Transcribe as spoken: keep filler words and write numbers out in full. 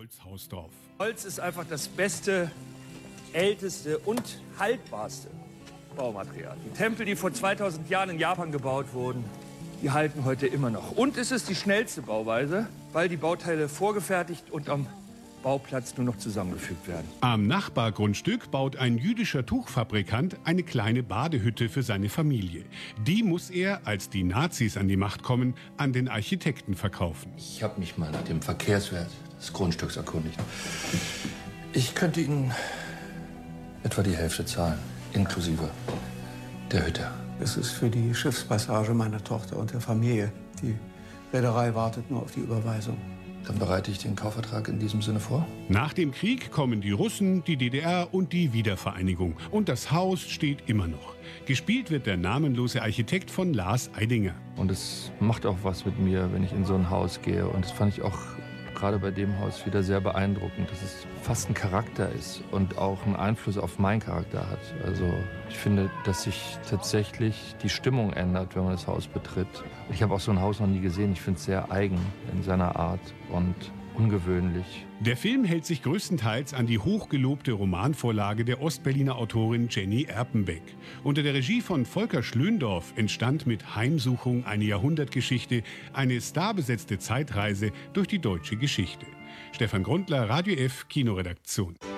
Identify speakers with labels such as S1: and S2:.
S1: Holzhaus drauf.
S2: Holz ist einfach das beste, älteste und haltbarste Baumaterial. Die Tempel, die vor zweitausend Jahren in Japan gebaut wurden, die halten heute immer noch. Und es ist die schnellste Bauweise, weil die Bauteile vorgefertigt und am Bauplatz nur noch zusammengefügt werden.
S1: Am Nachbargrundstück baut ein jüdischer Tuchfabrikant eine kleine Badehütte für seine Familie. Die muss er, als die Nazis an die Macht kommen, an den Architekten verkaufen.
S3: Ich habe mich mal nach dem Verkehrswert des Grundstücks erkundigt. Ich könnte Ihnen etwa die Hälfte zahlen, inklusive der Hütte.
S4: Es ist für die Schiffspassage meiner Tochter und der Familie. Die Reederei wartet nur auf die Überweisung.
S3: Dann bereite ich den Kaufvertrag in diesem Sinne vor.
S1: Nach dem Krieg kommen die Russen, die D D R und die Wiedervereinigung. Und das Haus steht immer noch. Gespielt wird der namenlose Architekt von Lars Eidinger.
S5: Und es macht auch was mit mir, wenn ich in so ein Haus gehe. Und das fand ich auch gerade bei dem Haus wieder sehr beeindruckend, dass es fast ein Charakter ist und auch einen Einfluss auf meinen Charakter hat. Also ich finde, dass sich tatsächlich die Stimmung ändert, wenn man das Haus betritt. Ich habe auch so ein Haus noch nie gesehen. Ich finde es sehr eigen in seiner Art und ungewöhnlich.
S1: Der Film hält sich größtenteils an die hochgelobte Romanvorlage der Ostberliner Autorin Jenny Erpenbeck. Unter der Regie von Volker Schlöndorff entstand mit Heimsuchung eine Jahrhundertgeschichte, eine starbesetzte Zeitreise durch die deutsche Geschichte. Stefan Grundler, Radio F, Kinoredaktion.